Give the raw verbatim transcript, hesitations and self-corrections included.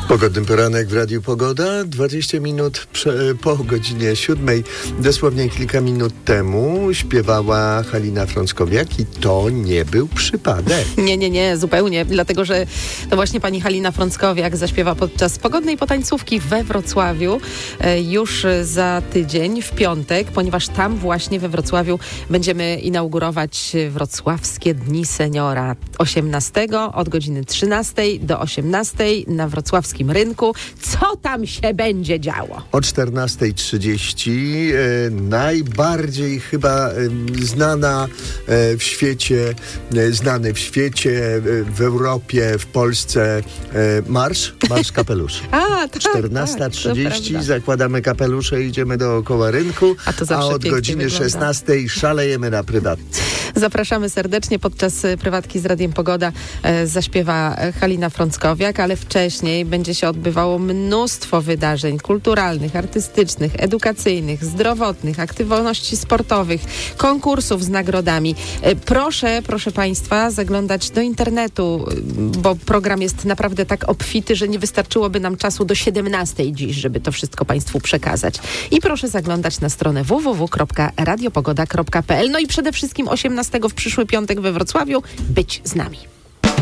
Pogodny poranek w Radiu Pogoda, dwadzieścia minut prze, po godzinie siódmej, dosłownie kilka minut temu śpiewała Halina Frąckowiak i to nie był przypadek. Nie, nie, nie, zupełnie, dlatego, że to właśnie pani Halina Frąckowiak zaśpiewa podczas pogodnej potańcówki we Wrocławiu e, już za tydzień, w piątek, ponieważ tam właśnie we Wrocławiu będziemy inaugurować Wrocławskie Dni Seniora osiemnastego od godziny trzynastej do osiemnastej na wrocławskim rynku. Co tam się będzie działo? O czternasta trzydzieści e, najbardziej chyba e, znana e, w świecie, e, znany w świecie, e, w Europie, w Polsce e, marsz, marsz kapeluszy. A, tak, czternasta trzydzieści tak, zakładamy kapelusze, idziemy dookoła rynku, a, to a od godziny wygląda. szesnastej szalejemy na prywatce. Zapraszamy serdecznie. Podczas prywatki z Radiem Pogoda e, zaśpiewa Halina Frąckowiak, ale wcześniej będzie się odbywało mnóstwo wydarzeń kulturalnych, artystycznych, edukacyjnych, zdrowotnych, aktywności sportowych, konkursów z nagrodami. E, proszę, proszę Państwa, zaglądać do internetu, bo program jest naprawdę tak obfity, że nie wystarczyłoby nam czasu do siedemnastej dziś, żeby to wszystko Państwu przekazać. I proszę zaglądać na stronę w w w kropka radiopogoda kropka p l. No i przede wszystkim osiemnastego w przyszły piątek we Wrocławiu być z nami.